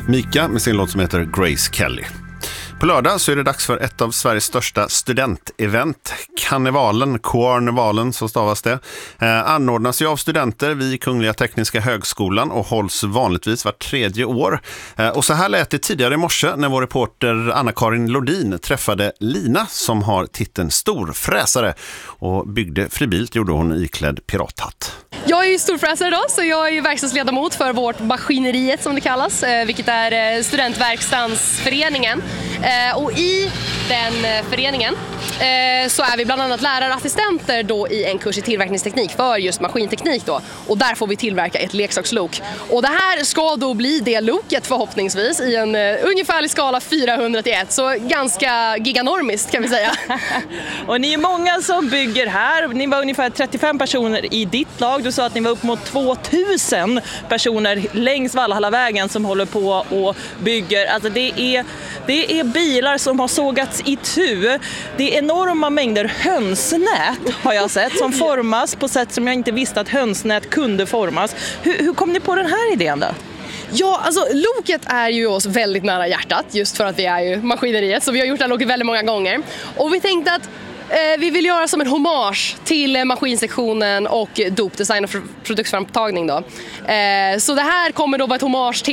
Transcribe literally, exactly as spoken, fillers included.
Mika med sin låt som heter Grace Kelly. På lördag så är det dags för ett av Sveriges största studentevent. Karnevalen, Karnevalen så stavas det, eh, anordnas ju av studenter vid Kungliga Tekniska högskolan och hålls vanligtvis vart tredje år. Eh, och så här lät det tidigare i morse när vår reporter Anna-Karin Lodin träffade Lina som har titeln storfräsare och byggde fribilt gjorde hon iklädd pirathatt. Jag är ju storfräsare idag, så jag är ju verkstadsledamot för vårt maskineriet som det kallas, vilket är studentverkstadsföreningen. Och i den föreningen så är vi bland annat lärarassistenter då i en kurs i tillverkningsteknik för just maskinteknik då. Och där får vi tillverka ett leksakslok. Och det här ska då bli det loket förhoppningsvis i en uh, ungefärlig skala fyrahundra till ett. Så ganska giganormiskt kan vi säga. Och ni är många som bygger här. Ni var ungefär trettiofem personer i ditt lag. Du sa att ni var upp mot tvåtusen personer längs Valhallavägen som håller på och bygger. Alltså det är, det är bilar som har sågats i tu. Det är enorma mängder hönsnät har jag sett som formas på sätt som jag inte visste att hönsnät kunde formas. Hur, hur kom ni på den här idén då? Ja, alltså loket är ju oss väldigt nära hjärtat just för att vi är ju maskineriet, så vi har gjort det här loket väldigt många gånger. Och vi tänkte att eh, vi vill göra som en hommage till eh, maskinsektionen och dopdesign och produktframtagning då. Eh, så det här kommer då vara ett hommage till